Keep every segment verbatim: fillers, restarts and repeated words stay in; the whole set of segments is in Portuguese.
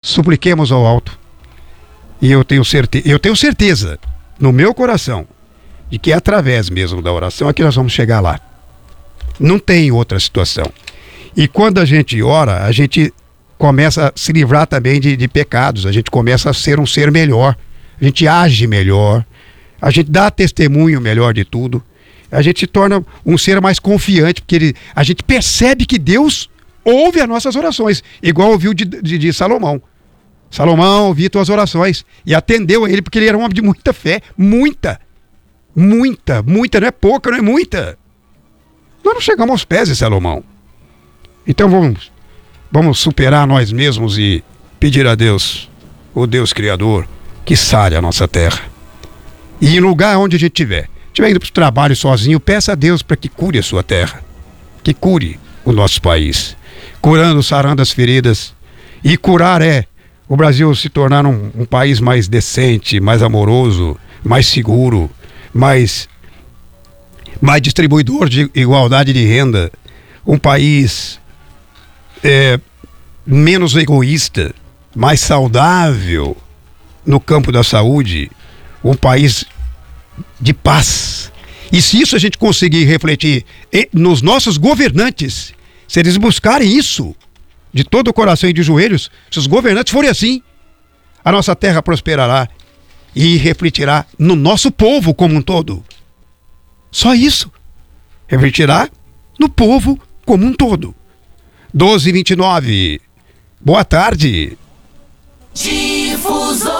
supliquemos ao alto. E eu tenho certeza, eu tenho certeza no meu coração de que é através mesmo da oração é que nós vamos chegar lá. Não tem outra situação. E quando a gente ora, a gente começa a se livrar também de, de pecados, a gente começa a ser um ser melhor, a gente age melhor, a gente dá testemunho melhor de tudo, a gente se torna um ser mais confiante, porque ele, a gente percebe que Deus ouve as nossas orações, igual ouviu de, de, de Salomão. Salomão ouviu tuas orações e atendeu a ele, porque ele era um homem de muita fé, muita, muita, muita, não é pouca, não é muita. Nós não chegamos aos pés de Salomão. Então vamos, vamos superar nós mesmos e pedir a Deus, o Deus Criador, que sare a nossa terra. E em lugar onde a gente estiver, estiver indo para o trabalho sozinho, peça a Deus para que cure a sua terra, que cure o nosso país, curando, sarando as feridas. E curar é o Brasil se tornar um, um país mais decente, mais amoroso, mais seguro, mais, mais distribuidor de igualdade de renda, um país é, menos egoísta, mais saudável no campo da saúde, um país de paz. E se isso a gente conseguir refletir nos nossos governantes, se eles buscarem isso de todo o coração e de joelhos, se os governantes forem assim, a nossa terra prosperará e refletirá no nosso povo como um todo. Só isso. Refletirá no povo como um todo. doze e vinte e nove. Boa tarde. Difusora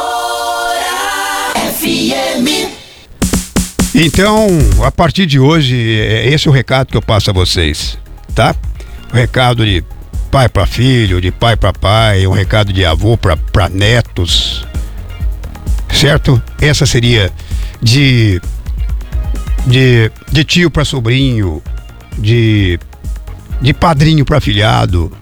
F M. Então, a partir de hoje, esse é o recado que eu passo a vocês, tá? O recado de pai para filho, de pai para pai, um recado de avô para netos, certo? Essa seria de de, de tio para sobrinho, de de padrinho para afilhado,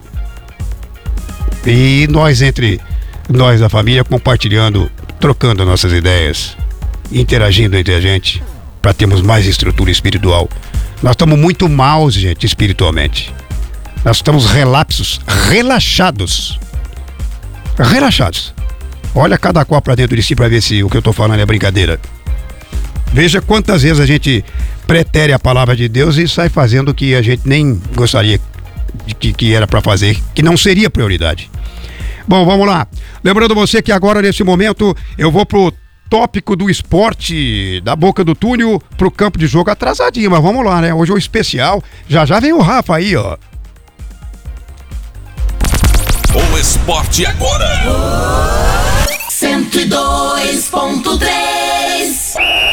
e nós entre nós da família compartilhando, trocando nossas ideias, interagindo entre a gente para termos mais estrutura espiritual. Nós estamos muito maus, gente, espiritualmente. Nós estamos relapsos, relaxados. Relaxados. Olha cada qual pra dentro de si pra ver se o que eu tô falando é brincadeira. Veja quantas vezes a gente pretere a palavra de Deus e sai fazendo o que a gente nem gostaria de que, que era pra fazer, que não seria prioridade. Bom, vamos lá. Lembrando você que agora, nesse momento, eu vou pro tópico do esporte, da boca do túnel pro campo de jogo atrasadinho, mas vamos lá, né? Hoje é o especial. Já já vem o Rafa aí, ó. O esporte agora. cento e dois ponto três.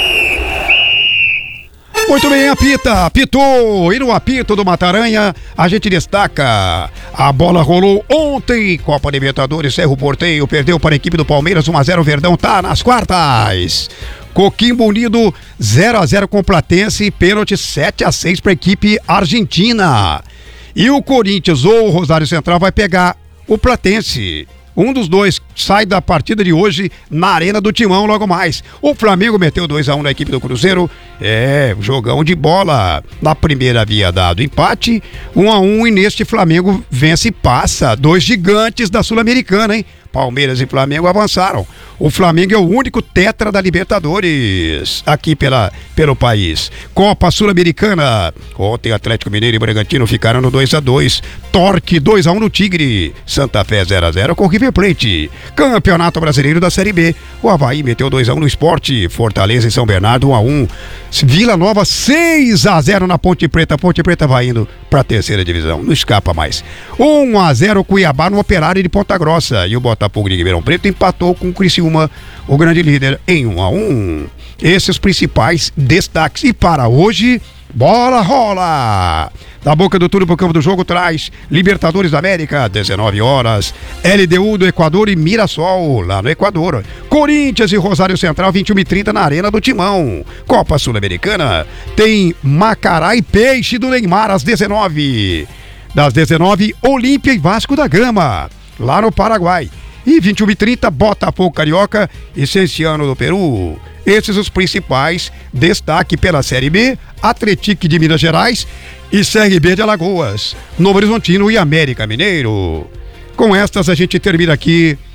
Muito bem, apita, apitou, e no apito do Mataranha a gente destaca, a bola rolou ontem, Copa Libertadores, Cerro Porteño perdeu para a equipe do Palmeiras, um a zero, Verdão tá nas quartas. Coquimbo Unido zero a zero com Platense, pênalti sete a seis para a equipe argentina. E o Corinthians ou o Rosário Central vai pegar o Platense. Um dos dois sai da partida de hoje na Arena do Timão logo mais. O Flamengo meteu dois a um na equipe do Cruzeiro. É, jogão de bola. Na primeira havia dado empate, um a um, e neste Flamengo vence e passa. Dois gigantes da Sul-Americana, hein? Palmeiras e Flamengo avançaram. O Flamengo é o único tetra da Libertadores aqui pela, pelo país. Copa Sul-Americana. Ontem Atlético Mineiro e Bragantino ficaram no dois a dois. Torque dois a um no Tigre. Santa Fé zero a zero com River Plate. Campeonato Brasileiro da Série B. O Avaí meteu dois a um no Sport. Fortaleza e São Bernardo um a um. Vila Nova seis a zero na Ponte Preta. Ponte Preta vai indo para a terceira divisão. Não escapa mais. um a zero Cuiabá no Operário de Ponta Grossa. E o Botafogo de Ribeirão Preto empatou com o Criciúma, o grande líder, em um a um. Esses os principais destaques. E para hoje, bola rola! Da boca do túnel pro campo do jogo traz Libertadores da América, dezenove horas. L D U do Equador e Mirassol, lá no Equador. Corinthians e Rosário Central, vinte e uma e trinta na Arena do Timão. Copa Sul-Americana tem Macará e Peixe do Neymar às dezenove. Das dezenove, Olímpia e Vasco da Gama, lá no Paraguai. E vinte e uma e trinta, Botafogo Carioca e Cienciano do Peru. Esses os principais destaque pela Série B, Atlético de Minas Gerais e C R B de Alagoas, Novo Horizontino e América Mineiro. Com estas a gente termina aqui